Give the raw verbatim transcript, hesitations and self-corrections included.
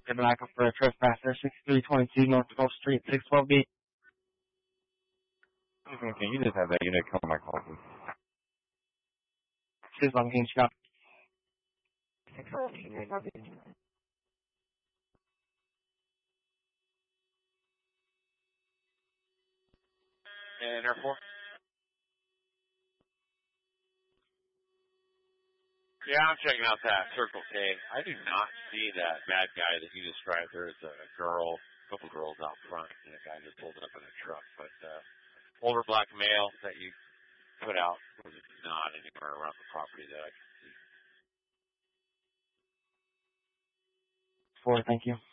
They're back up for a trespasser, sixty-three twenty-two North twelfth Street, six twelve B. Okay, you just have that unit come on my call, please. She's on King Scott. six twelve, copy. And airport. Yeah, I'm checking out that Circle K. I do not see that bad guy that you described. There is a girl, a couple girls out front, and a guy just pulled up in a truck. But uh, older black male that you put out was not anywhere around the property that I could see. Four, thank you.